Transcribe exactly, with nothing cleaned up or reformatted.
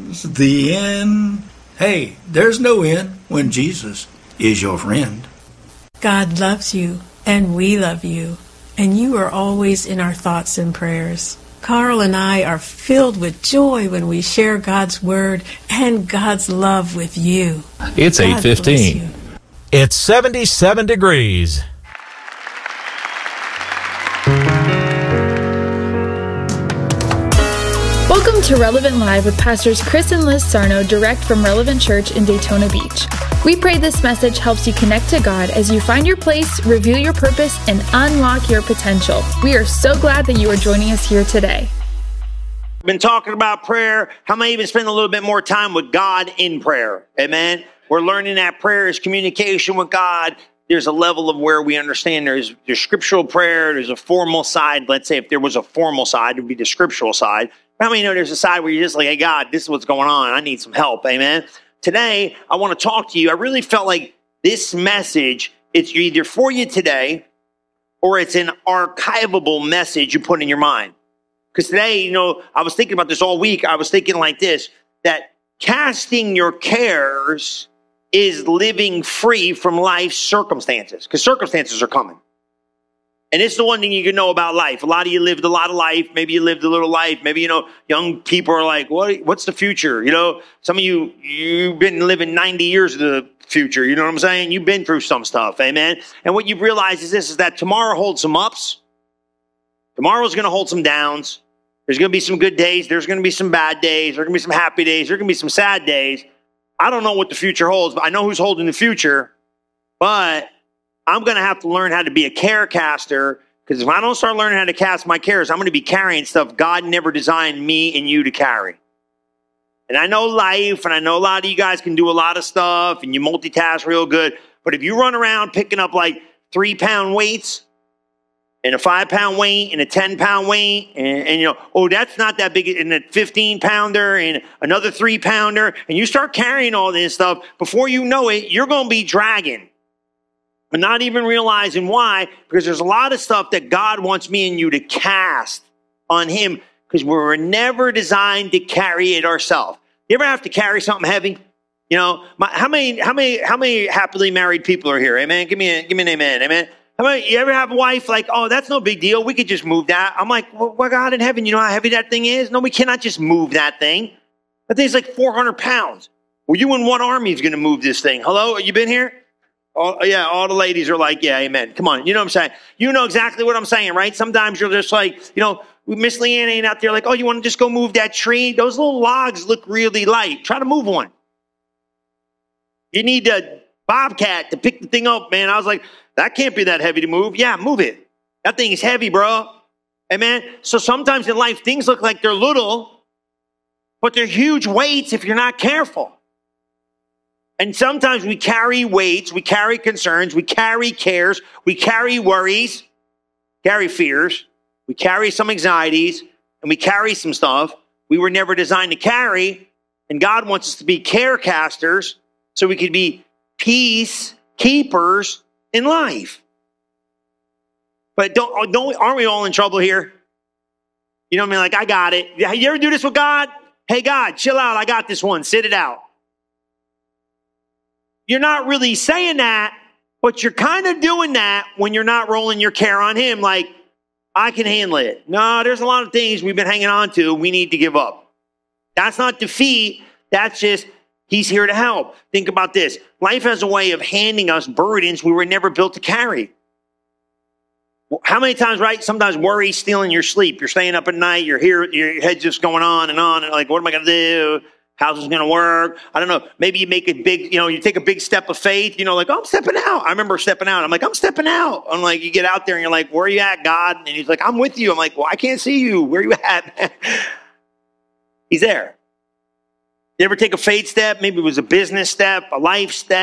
comes the end. Hey, there's no end when Jesus is your friend. God loves you, and we love you, and you are always in our thoughts and prayers. Carl and I are filled with joy when we share God's word and God's love with you. It's eight fifteen. It's seventy-seven degrees. Welcome to Relevant Live with Pastors Chris and Liz Sarno, direct from Relevant Church in Daytona Beach. We pray this message helps you connect to God as you find your place, reveal your purpose, and unlock your potential. We are so glad that you are joining us here today. We've been talking about prayer. How many even spend a little bit more time with God in prayer? Amen. We're learning that prayer is communication with God. There's a level of where we understand there's, there's scriptural prayer. There's a formal side. Let's say if there was a formal side, it would be the scriptural side. How many know there's a side where you're just like, hey, God, this is what's going on. I need some help. Amen. Today, I want to talk to you. I really felt like this message, it's either for you today or it's an archivable message you put in your mind. Because today, you know, I was thinking about this all week. I was thinking like this, that casting your cares is living free from life's circumstances. Because circumstances are coming. And it's the one thing you can know about life. A lot of you lived a lot of life. Maybe you lived a little life. Maybe, you know, young people are like, what? What's the future? You know, some of you, you've been living ninety years of the future. You know what I'm saying? You've been through some stuff. Amen. And what you've realized is this, is that tomorrow holds some ups. Tomorrow's going to hold some downs. There's going to be some good days. There's going to be some bad days. There's going to be some happy days. There's going to be some sad days. I don't know what the future holds, but I know who's holding the future. But I'm going to have to learn how to be a care caster, because if I don't start learning how to cast my cares, I'm going to be carrying stuff God never designed me and you to carry. And I know life, and I know a lot of you guys can do a lot of stuff, and you multitask real good. But if you run around picking up like three-pound weights, and a five-pound weight, and a ten-pound weight, and, and you know, oh, that's not that big, and a fifteen-pounder, and another three-pounder, and you start carrying all this stuff, before you know it, you're going to be dragging. And not even realizing why, because there's a lot of stuff that God wants me and you to cast on him, because we were never designed to carry it ourselves. You ever have to carry something heavy? You know, my, how many, how many, how many happily married people are here? Amen. Give me a, give me an amen. Amen. How many, you ever have a wife like, oh, that's no big deal. We could just move that. I'm like, well, well, God in heaven, you know how heavy that thing is? No, we cannot just move that thing. That thing's like four hundred pounds. Well, you and what army is going to move this thing? Hello? You been here? All, yeah, all the ladies are like, yeah, amen. Come on. You know what I'm saying? You know exactly what I'm saying, right? Sometimes you're just like, you know, Miss Leanne ain't out there like, oh, you want to just go move that tree? Those little logs look really light. Try to move one. You need a bobcat to pick the thing up, man. I was like, that can't be that heavy to move. Yeah, move it. That thing is heavy, bro. Amen. So sometimes in life, things look like they're little, but they're huge weights if you're not careful. And sometimes we carry weights, we carry concerns, we carry cares, we carry worries, carry fears, we carry some anxieties, and we carry some stuff we were never designed to carry. And God wants us to be care casters so we could be peace keepers in life. But don't, don't, aren't we all in trouble here? You know what I mean? Like, I got it. You ever do this with God? Hey, God, chill out. I got this one. Sit it out. You're not really saying that, but you're kind of doing that when you're not rolling your care on him. Like, I can handle it. No, there's a lot of things we've been hanging on to we need to give up. That's not defeat. That's just, he's here to help. Think about this. Life has a way of handing us burdens we were never built to carry. How many times, right? Sometimes worry stealing your sleep. You're staying up at night. You're here. Your head's just going on and on. And like, what am I going to do? How's this going to work? I don't know. Maybe you make a big, you know, you take a big step of faith, you know, like, oh, I'm stepping out. I remember stepping out. I'm like, I'm stepping out. I'm like, you get out there and you're like, where are you at, God? And he's like, I'm with you. I'm like, well, I can't see you. Where are you at? He's there. You ever take a faith step? Maybe it was a business step, a life step.